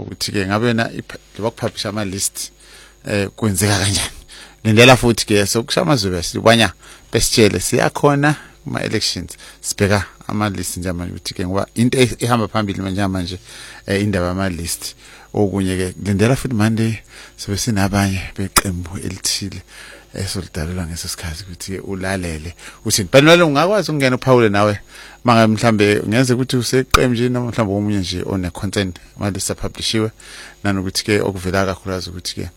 ukuthi ke ngabe na bakupublisha ama list kwenzeka kanjani. Lindela futhi ke sokushamaZulu sibanya besitshele siyakhona kuma elections sibheka ama list nje manje ukuthi ke ngoba into ehamba phambili manje indaba ama list. Okunye ke lindela futhi Monday sobe sinabanye beqembu elithile esolidalelwa ngesikhathi ukuthi ulalele uthi banwele ungakwazi ukungena uphawule nawe manga mhlambe ngenze ukuthi useqembu nje noma mhlambe omunye nje one content manje sapublishiwe nanokuthi ke okuvela kakhulukazi ukuthi ke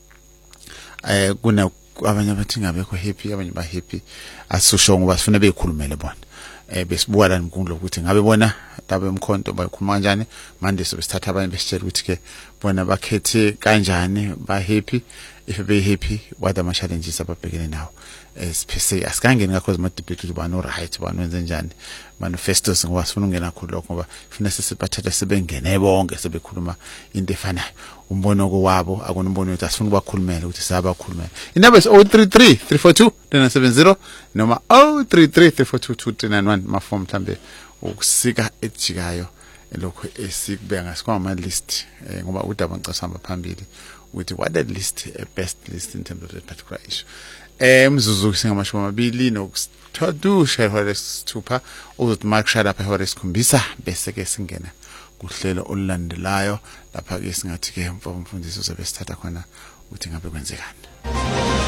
kuna abanye abathi ngabekho happy abanye ba happy asusho ngoba sifuna beyikhulumele bona besibuka la inkundla ukuthi ngabe bona tabe umkhonto bayikhuluma kanjani manje sobesithatha abanye besitshela ukuthi ke bona bakhethe kanjani ba happy if be happy what ama challenges ababhekene nawo especially asikangeni ngakho ma debate uba no right bani wenze njani manifestos ngoba sifuna ungena khulu lokho ngoba funa sesiphathatha sebengene bonke sebekhuluma into efanayo umbono wabo akona umbono wethu asifuna ukubakhulumela ukuthi sabakhulumela inamba is 033 342 970 noma 033 342 291 maform mhlambe ukusika ejikayo lokho esikubeka ngasikwama list ngoba udaba ngicasamba phambili with what at least a best list in terms of that particular issue. Mzuzu singamashumi 2 nokuthathu share lesithupha uzothi mark shut up ehora esikhombisa bese ke singena kuhlelo olulandelayo lapha ke singathi ke umfundisi uzobe sithatha khona ukuthi ngabe kwenzekani.